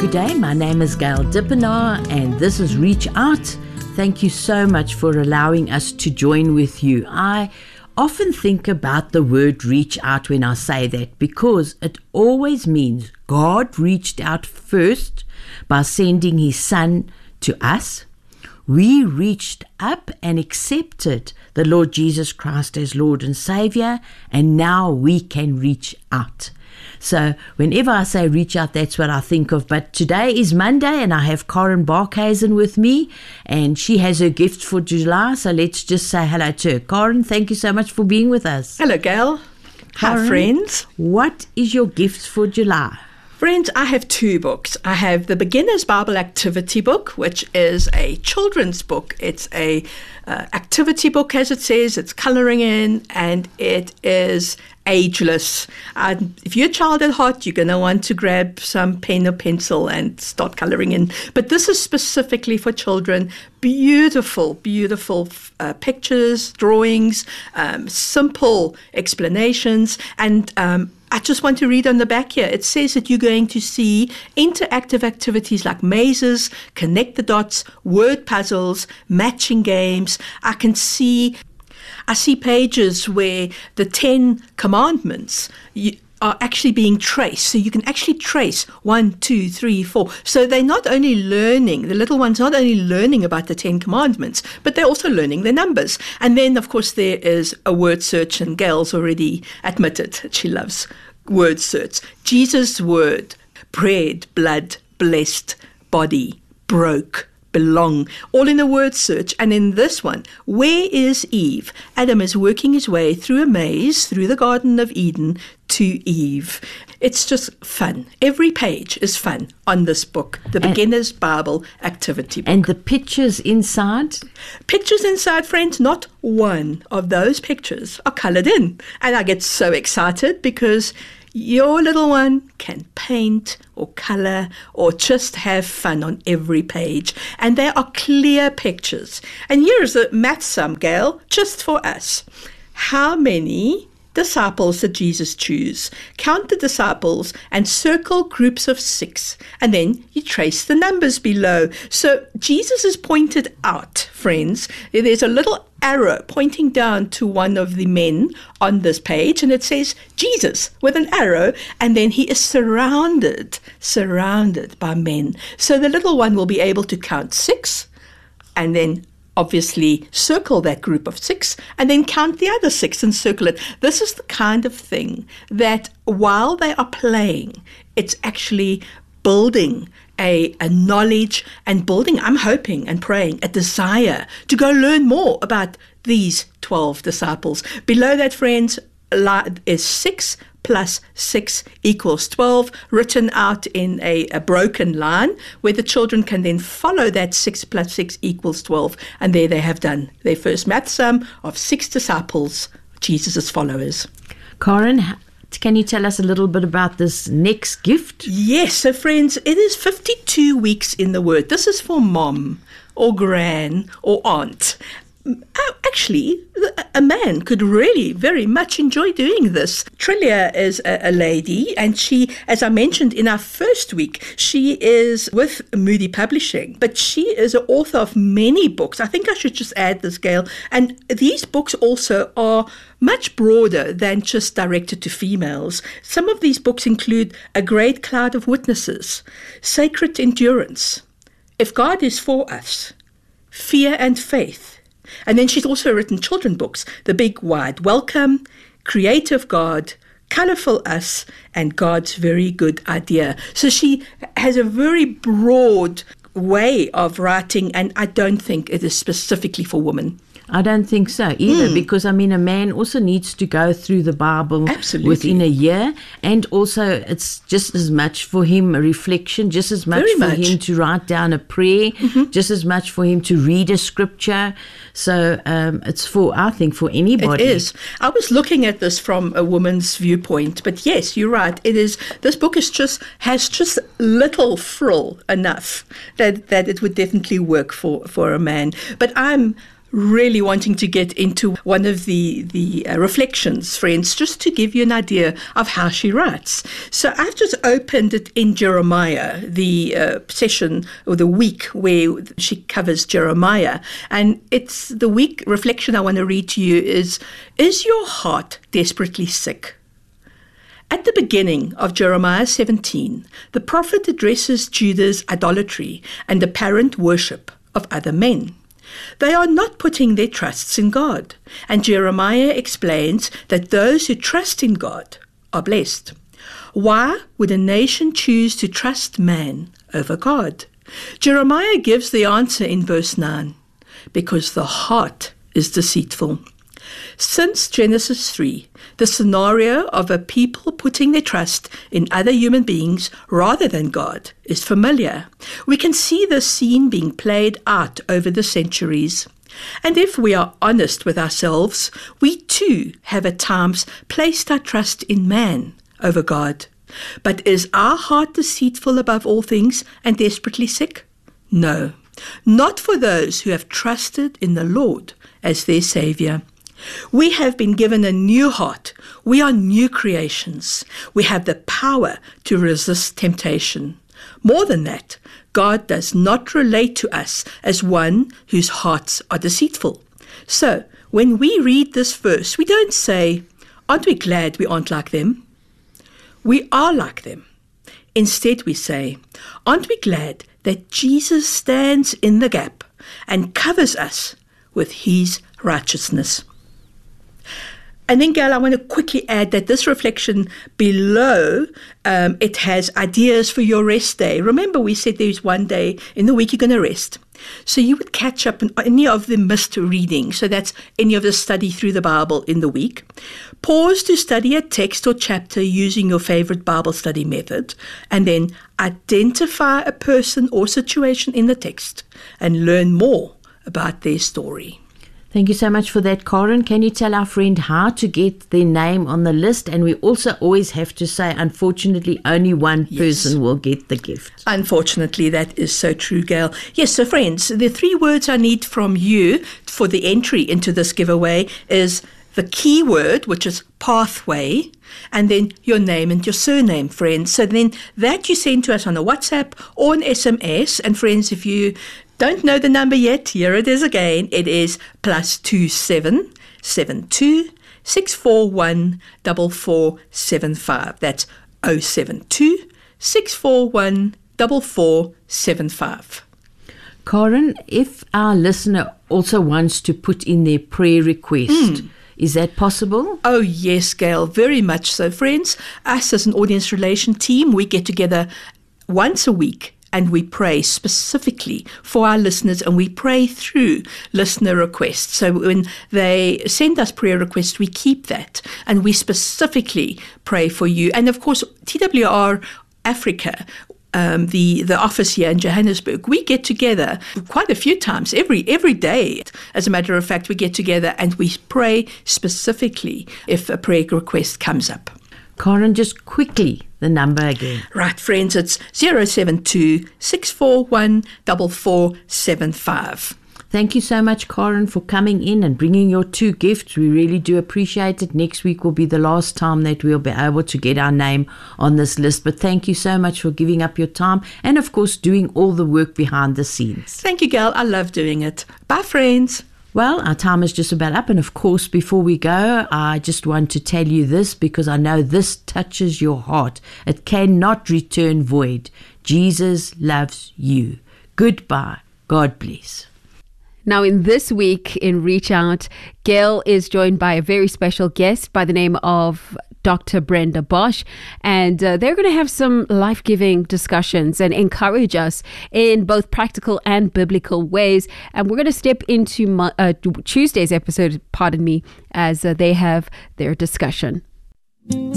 Good day, my name is Gail Dippenaar and this is Reach Out. Thank you so much for allowing us to join with you. I often think about the word reach out when I say that because it always means God reached out first by sending his son to us. We reached up and accepted the Lord Jesus Christ as Lord and Savior, and now we can reach out. So whenever I say reach out, that's what I think of. But today is Monday and I have Karen Barkhuizen with me and she has her gift for July. So let's just say hello to her. Karen, thank you so much for being with us. Hello, Gail. Hi, friends. What is your gift for July? Friends, I have two books. I have the Beginner's Bible Activity book, which is a children's book. It's a activity book, as it says. It's colouring in, and it is ageless. If you're a child at heart, you're going to want to grab some pen or pencil and start colouring in. But this is specifically for children. Beautiful, beautiful pictures, drawings, simple explanations, and I just want to read on the back here. It says that you're going to see interactive activities like mazes, connect the dots, word puzzles, matching games. I see pages where the 10 commandments are actually being traced. So you can actually trace 1, 2, 3, 4. So they're not only learning, the little ones not only learning about the 10 commandments, but they're also learning their numbers. And then, of course, there is a word search, and Gail's already admitted that she loves word search. Jesus' word, bread, blood, blessed, body, broke, belong, all in a word search. And in this one, where is Eve? Adam is working his way through a maze, through the Garden of Eden to Eve. It's just fun. Every page is fun on this book, the Beginner's Bible Activity book. And the pictures inside? Pictures inside, friends, not one of those pictures are coloured in. And I get so excited because your little one can paint or colour or just have fun on every page. And they are clear pictures. And here is a math sum, Gail, just for us. How many disciples did Jesus choose? Count the disciples and circle groups of 6. And then you trace the numbers below. So Jesus is pointed out, friends. There's a little arrow pointing down to one of the men on this page, and it says Jesus with an arrow, and then he is surrounded by men. So the little one will be able to count 6 and then obviously circle that group of 6 and then count the other 6 and circle it. This is the kind of thing that while they are playing, it's actually building a knowledge and building, I'm hoping and praying, a desire to go learn more about these 12 disciples. Below that, friends, is 6 plus 6 equals 12, written out in a broken line where the children can then follow that 6 plus 6 equals 12. And there they have done their first math sum of 6 disciples, Jesus' followers. Karen, can you tell us a little bit about this next gift? Yes, so friends, it is 52 weeks in the Word. This is for mom or gran or aunt. Actually, a man could really very much enjoy doing this. Trillia is a lady, and she, as I mentioned in our first week, she is with Moody Publishing, but she is an author of many books. I think I should just add this, Gail. And these books also are much broader than just directed to females. Some of these books include A Great Cloud of Witnesses, Sacred Endurance, If God is For Us, Fear and Faith. And then she's also written children books, The Big Wide Welcome, Creative God, Colourful Us, and God's Very Good Idea. So she has a very broad way of writing, and I don't think it is specifically for women. I don't think so either, because, I mean, a man also needs to go through the Bible within a year, and also it's just as much for him a reflection, just as much for him to write down a prayer, just as much for him to read a scripture. So it's for, I think, for anybody. It is. I was looking at this from a woman's viewpoint, but yes, you're right. It is. This book has just little frill enough that it would definitely work for a man. But I'm really wanting to get into one of the reflections, friends, just to give you an idea of how she writes. So I've just opened it in Jeremiah, the session or the week where she covers Jeremiah. And it's the week reflection I want to read to you is your heart desperately sick? At the beginning of Jeremiah 17, the prophet addresses Judah's idolatry and apparent worship of other men. They are not putting their trusts in God, and Jeremiah explains that those who trust in God are blessed. Why would a nation choose to trust man over God? Jeremiah gives the answer in verse 9, because the heart is deceitful. Since Genesis 3, the scenario of a people putting their trust in other human beings rather than God is familiar. We can see this scene being played out over the centuries. And if we are honest with ourselves, we too have at times placed our trust in man over God. But is our heart deceitful above all things and desperately sick? No, not for those who have trusted in the Lord as their Savior. We have been given a new heart. We are new creations. We have the power to resist temptation. More than that, God does not relate to us as one whose hearts are deceitful. So, when we read this verse, we don't say, aren't we glad we aren't like them? We are like them. Instead, we say, aren't we glad that Jesus stands in the gap and covers us with his righteousness? And then, Gail, I want to quickly add that this reflection below, it has ideas for your rest day. Remember, we said there's one day in the week you're going to rest. So you would catch up on any of the missed reading. So that's any of the study through the Bible in the week. Pause to study a text or chapter using your favorite Bible study method. And then identify a person or situation in the text and learn more about their story. Thank you so much for that, Karen. Can you tell our friend how to get their name on the list? And we also always have to say, unfortunately, only one person will get the gift. Unfortunately, that is so true, Gail. Yes, so friends, the 3 words I need from you for the entry into this giveaway is the keyword, which is pathway, and then your name and your surname, friends. So then that you send to us on a WhatsApp or an SMS. And friends, if you don't know the number yet, here it is again. It is +27 72 641 4475. That's 072 641 4475. Karen, if our listener also wants to put in their prayer request, is that possible? Oh, yes, Gail, very much so. Friends, us as an audience relation team, we get together once a week and we pray specifically for our listeners, and we pray through listener requests. So when they send us prayer requests, we keep that, and we specifically pray for you. And of course, TWR Africa, the office here in Johannesburg, we get together quite a few times, every day. As a matter of fact, we get together and we pray specifically if a prayer request comes up. Karen, just quickly, the number again. Right, friends, it's 072 641 4475. Thank you so much, Karen, for coming in and bringing your 2 gifts. We really do appreciate it. Next week will be the last time that we'll be able to get our name on this list. But thank you so much for giving up your time and, of course, doing all the work behind the scenes. Thank you, Gail. I love doing it. Bye, friends. Well, our time is just about up. And, of course, before we go, I just want to tell you this because I know this touches your heart. It cannot return void. Jesus loves you. Goodbye. God bless. Now, in this week in Reach Out, Gail is joined by a very special guest by the name of Dr. Brenda Bosch, and they're going to have some life-giving discussions and encourage us in both practical and biblical ways. And we're going to step into Tuesday's episode, as they have their discussion.